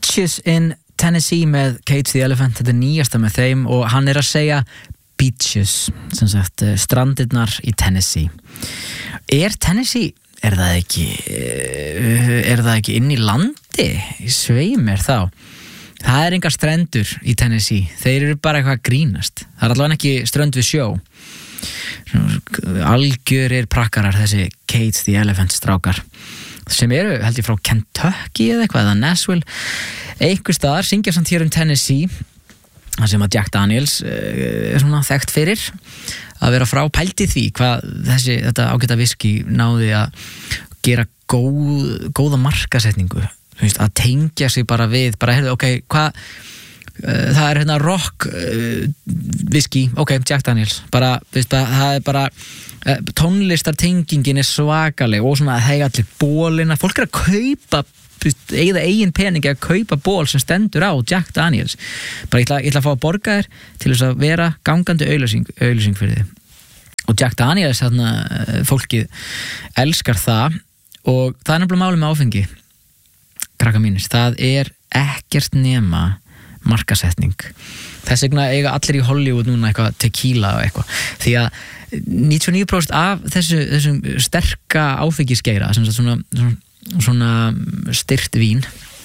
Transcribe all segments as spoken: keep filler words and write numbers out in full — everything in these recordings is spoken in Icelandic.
Beaches in Tennessee með Cage the Elephant, þetta er nýjasta með þeim og hann er að segja beaches, sem sagt strandirnar í Tennessee. Er Tennessee, er það ekki er það ekki inn í landi í sveimir þá? Það er engar strendur í Tennessee, þeir eru bara eitthvað að grínast, það er allavega ekki strönd við sjó. Algjörir prakkarar þessi Cage the Elephant strákar sem eru held ég frá Kentucky eða eitthvað eða Nashville, einhver staðar syngja samt hér um Tennessee, það sem að Jack Daniels er svona þekkt fyrir að vera frá, pældi því hvað þessi, þetta ágæta viski náði að gera góð, góða markasetningu, þú veist, að tengja sig bara við, bara heyrðu, ok, hvað það er hérna rock uh, viski, ok, Jack Daniels bara, veist, bara, það er bara uh, tónlistartengingin er svakaleg og svona hegi allir bólina, fólk er að kaupa eða eigin peningi að kaupa ból sem stendur á Jack Daniels, bara ég ætla, ég ætla að fá að borga þér til þess að vera gangandi auglýsing, auglýsing fyrir þið og Jack Daniels, þarna fólkið elskar það og það er nefnilega málið með áfengi krakka mínir, það er ekkert nema markasetning. Þess vegna eiga allir í Hollywood núna eitthvað tequila og eitthvað, því að níutíu og níu prósent af þessu, þessum sterka áfengisgeira, sem sagt svona, svona, svona styrt vín,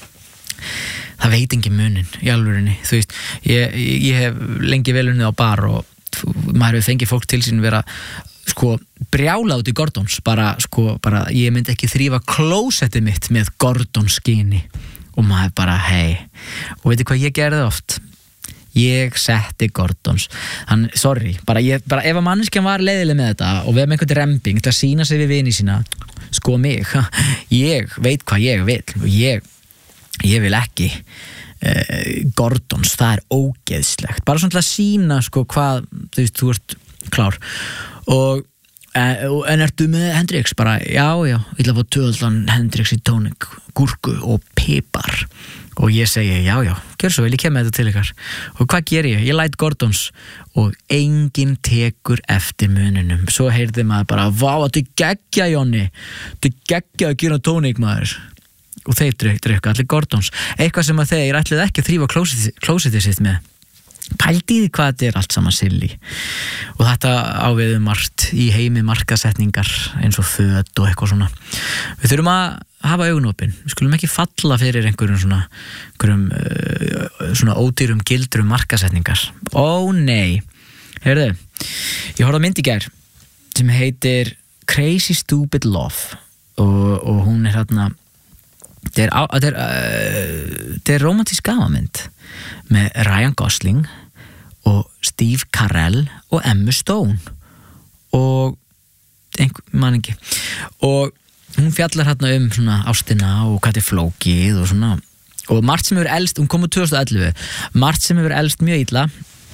það veit engin munin í alvörinni, þú veist, ég, ég hef lengi vel unnið á bar og maður hefur fengið fólk til sín vera sko brjála út í Gordons, bara sko, bara ég myndi ekki þrífa klósettið mitt með Gordonskyni og maður bara, hei, og veitir hvað ég gerði oft? Ég setti Gordons, hann, sorry, bara, ég, bara ef að manneskjan var leiðileg með þetta og við með einhvern rembing til að sína sig við vini sína, sko mig, ég veit hvað ég vil, ég, ég vil ekki uh, Gordons, það er ógeðslegt, bara svona til að sína, sko, hvað, þú veist, þú ert klár, og en ertu með Hendrix? Bara, já, já, ég ætla að fá tvöfaldan Hendrix í tónik, gúrku og pipar og ég segi, já, já, gjör svo vel, ég kem með þetta til ykkar og hvað ger ég? Ég læt Gordons og enginn tekur eftir mununum, svo heyrði maður bara, vá, þetta er geggja, Jonni þetta er geggja að gera tónik, maður og þeir drukka allir Gordons, eitthvað sem að þeir ætlið ekki að þrífa klósitið sitt með. Pældi því hvað þetta er allt saman silly og þetta áviðu margt í heimi markasetningar eins og föt og eitthvað svona. Við þurfum að hafa augun opin, við skulum ekki falla fyrir einhverjum svona, einhverjum, uh, svona ódýrum gildrum markasetningar. Ó nei, heyrðu, ég horfði á mynd í gær sem heitir Crazy Stupid Love og, og hún er hérna, þetta er, þetta er, uh, þetta er romantísk gamamynd með Ryan Gosling og Steve Carell og Emma Stone og einhver, man ekki og hún fjallar hérna um svona ástina og hvað er flókið og svona og margt sem hefur elst, hún kom úr tvö þúsund og ellefu margt sem hefur elst mjög illa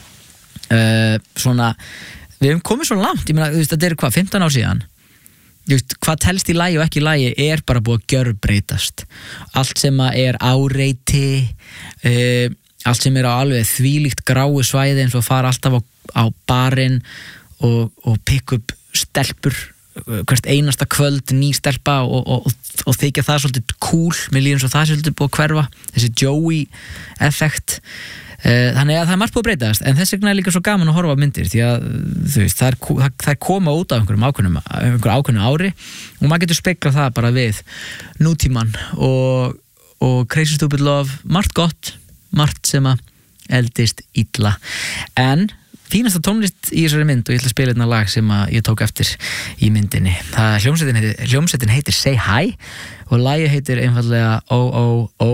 uh, svona við hefum komið svo langt, ég meina, þú veist, þetta er hvað, fimmtán ár síðan Just, hvað telst í lagi og ekki í lagi er bara búið að gjörbreytast allt sem að er áreiti uh, allt sem er á alveg þvílíkt gráu svæði eins og fara alltaf á, á barinn og, og pick upp stelpur uh, hvert einasta kvöld ný stelpa og, og, og, og þykja það svolítið cool, mér líður eins og það er svolítið búið að hverfa þessi Joey effekt uh, þannig að það er margt búið að breytast en þess vegna er líka svo gaman að horfa á myndir því að þú veist, það er, það, það er koma út af einhverjum ákveðnum, einhverjum ákveðnum ári og maður getur speklað það bara við nútíman og, og Crazy Stupid Love, margt gott margt sem að eldist illa en fínasta tónlist í þessari mynd og ég ætla að spila einna lag sem að ég tók eftir í myndinni það hljómsveitin heitir, hljómsveitin heitir Say Hi og lagið heitir einfaldlega O O O